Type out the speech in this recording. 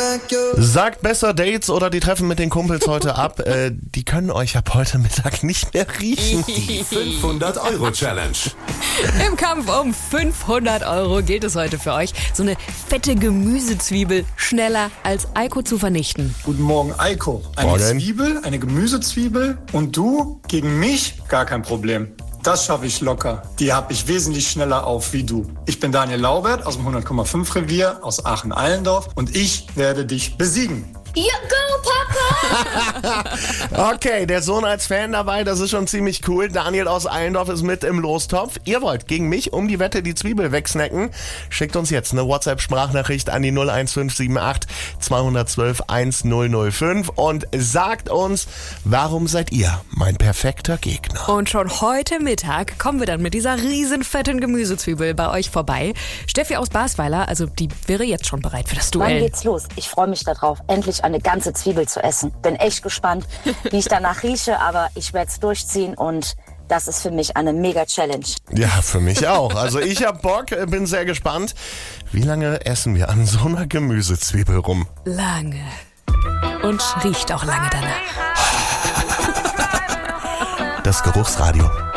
Sagt besser Dates oder die Treffen mit den Kumpels heute ab. Die können euch ab heute Mittag nicht mehr riechen. Die 500-Euro-Challenge. Im Kampf um 500 Euro gilt es heute für euch, so eine fette Gemüsezwiebel schneller als Eiko zu vernichten. Guten Morgen, Eiko. Eine Zwiebel, eine Gemüsezwiebel und du gegen mich? Gar kein Problem. Das schaffe ich locker. Die habe ich wesentlich schneller auf wie du. Ich bin Daniel Laubert aus dem 100,5 Revier aus Aachen-Allendorf und ich werde dich besiegen. Ja, go, Papa! Okay, der Sohn als Fan dabei, das ist schon ziemlich cool. Daniel aus Allendorf ist mit im Lostopf. Ihr wollt gegen mich um die Wette die Zwiebel wegsnacken? Schickt uns jetzt eine WhatsApp-Sprachnachricht an die 01578 212 1005 und sagt uns, warum seid ihr mein perfekter Gegner? Und schon heute Mittag kommen wir dann mit dieser riesen fetten Gemüsezwiebel bei euch vorbei. Steffi aus Basweiler, also die wäre jetzt schon bereit für das Duell. Wann geht's los? Ich freue mich darauf, endlich eine ganze Zwiebel zu essen. Bin echt gespannt, wie ich danach rieche, aber ich werde es durchziehen und das ist für mich eine Mega-Challenge. Ja, für mich auch. Also ich hab Bock, bin sehr gespannt. Wie lange essen wir an so einer Gemüsezwiebel rum? Lange. Und riecht auch lange danach. Das Geruchsradio.